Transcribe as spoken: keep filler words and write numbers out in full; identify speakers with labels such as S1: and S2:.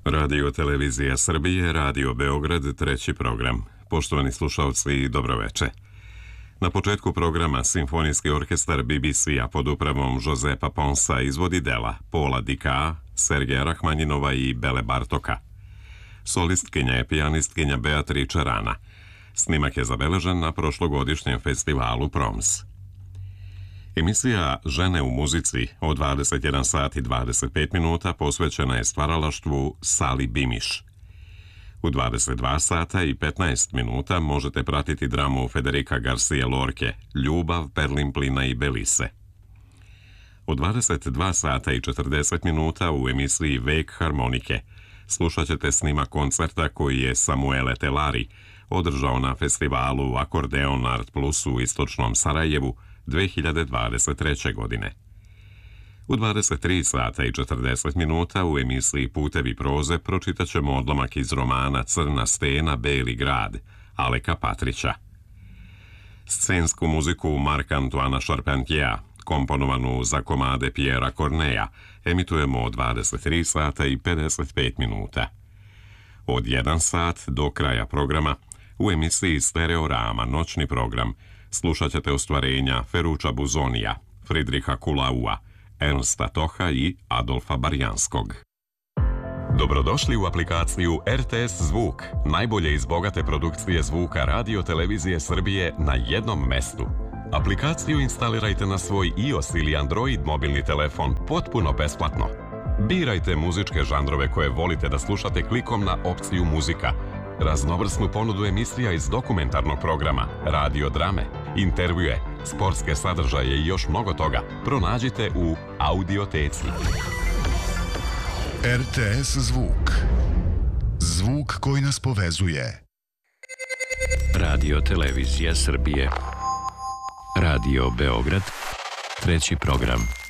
S1: Radio Televizija Srbije, Radio Beograd, treći program. Poštovani slušalci, dobroveče. Na početku programa Simfonijski orkestar B B C-a pod upravom Josepa Ponsa izvodi dela Pola Dika, Sergeja Rahmanjinova i Bele Bartoka. Solistkinja je pijanistkinja Beatrice Rana. Snimak je zabeležen na prošlogodišnjem festivalu Proms. Emisija Žene u muzici od dvadeset jedan sat i dvadeset pet minuta posvećena je stvaralaštvu Sali Bimiš. U dvadeset dva sata i petnaest minuta možete pratiti dramu Federica Garcia Lorke Ljubav, Perlimplina i Belise. U dvadeset dva sata i četrdeset minuta u emisiji Vek harmonike slušat ćete snimak koncerta koji je Samuele Telari održao na festivalu Akordeon Art Plus u istočnom Sarajevu dve hiljade dvadeset treće. godine. U dvadeset tri sata i četrdeset minuta u emisiji Putevi proze pročitat ćemo odlomak iz romana Crna stena, Beli grad, Aleka Patrića. Scensku muziku Marka Antoana Charpentiera, komponovanu za komade Pierra Corneja, emitujemo od dvadeset tri sata i pedeset pet minuta. Od jedan sat do kraja programa u emisiji Stereorama, noćni program, slušat ćete ostvarenja Ferruccia Busonija, Friedricha Kulaua, Ernsta Toha i Adolfa Barjanskog. Dobrodošli u aplikaciju R T S Zvuk, najbolje iz bogate produkcije zvuka Radio Televizije Srbije na jednom mestu. Aplikaciju instalirajte na svoj iOS ili Android mobilni telefon potpuno besplatno. Birajte muzičke žanrove koje volite da slušate klikom na opciju muzika, raznovrsnu ponudu emisija iz dokumentarnog programa, radio drame, intervjue, sportske sadržaje i još mnogo toga pronađite u Audioteci.
S2: R T S Zvuk. Zvuk koji nas povezuje.
S3: Radio Televizija Srbije. Radio Beograd, treći program.